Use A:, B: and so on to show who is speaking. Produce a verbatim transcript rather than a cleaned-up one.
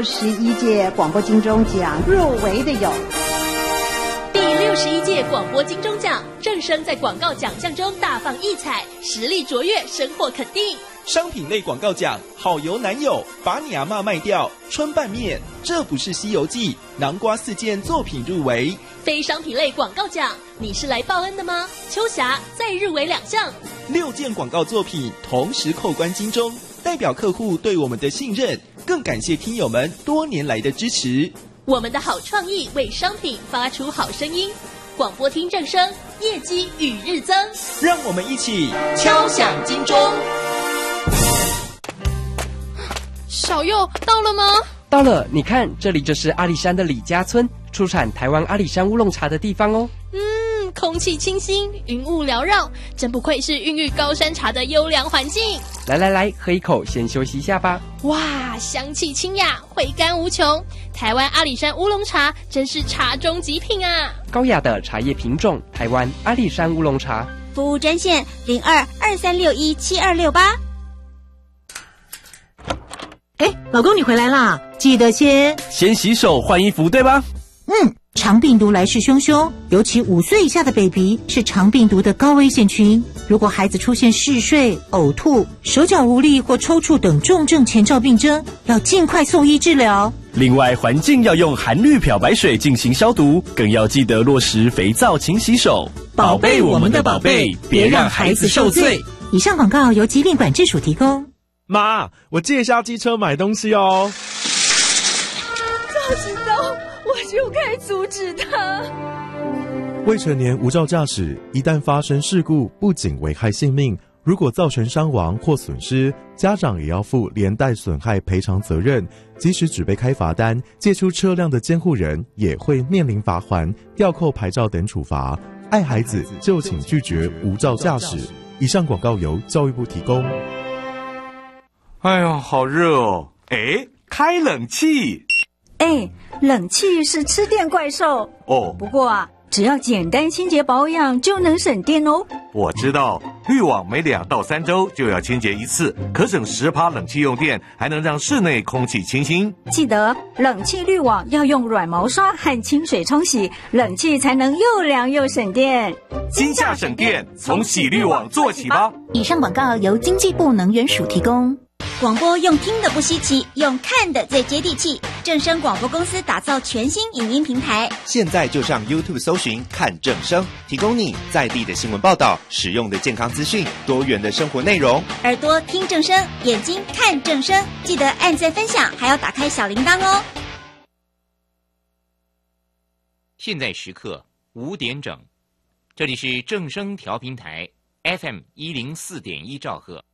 A: 十一届广播金钟奖入围的有
B: 第六十一届广播金钟奖，正声在广告奖项中大放异彩，实力卓越，深获肯定。
C: 商品类广告奖，好油男友，把你阿嬷卖掉，春拌面，这不是西游记，南瓜四件作品入围。
B: 非商品类广告奖，你是来报恩的吗？秋霞再入围两项，
C: 六件广告作品同时扣关金钟，代表客户对我们的信任，更感谢听友们多年来的支持。
B: 我们的好创意为商品发出好声音，广播听正声，业绩与日增。
C: 让我们一起敲响金钟。
B: 小佑到了吗？
D: 到了，你看，这里就是阿里山的李家村，出产台湾阿里山乌龙茶的地方哦。
B: 嗯，空气清新，云雾缭绕，真不愧是孕育高山茶的优良环境。
D: 来来来，喝一口，先休息一下吧。
B: 哇，香气清雅，回甘无穷。台湾阿里山乌龙茶真是茶中极品啊！
D: 高雅的茶叶品种，台湾阿里山乌龙茶。
E: 服务专线零二二三六一七二六八。
F: 哎，老公你回来啦，记得先
G: 先洗手换衣服，对吧？
F: 嗯，肠病毒来势汹汹，尤其五岁以下的 baby 是肠病毒的高危险群。如果孩子出现嗜睡、呕吐、手脚无力或抽搐等重症前兆病征，要尽快送医治疗。
G: 另外，环境要用含氯漂白水进行消毒，更要记得落实肥皂勤洗手，
F: 宝贝我们的宝贝，别让孩子受罪。以上广告由疾病管制署提供。
H: 妈，我借一下机车买东西哦。
I: 早知道我就该阻止他。
H: 未成年无照驾驶，一旦发生事故，不仅危害性命，如果造成伤亡或损失，家长也要负连带损害赔偿责任。即使只被开罚单，借出车辆的监护人也会面临罚锾、吊扣牌照等处罚。爱孩子就请拒绝无照驾驶。以上广告由教育部提供。
J: 哎呦，好热哦！哎，开冷气。
I: 哎，冷气是吃电怪兽
J: 哦。
I: 不过啊，只要简单清洁保养就能省电哦。
J: 我知道，滤网每两到三周就要清洁一次，可省十趴冷气用电，还能让室内空气清新。
I: 记得冷气滤网要用软毛刷和清水冲洗，冷气才能又凉又省电。
J: 今夏省电，从洗滤网做起吧。
E: 以上广告由经济部能源署提供。广播用听的不稀奇，用看的最接地气。正声广播公司打造全新影音平台，
K: 现在就上 YouTube 搜寻看正声，提供你在地的新闻报道、实用的健康资讯、多元的生活内容。
E: 耳朵听正声，眼睛看正声，记得按赞分享，还要打开小铃铛哦。
L: 现在时刻五点整，这里是正声调频台 F M 一零四点一兆赫。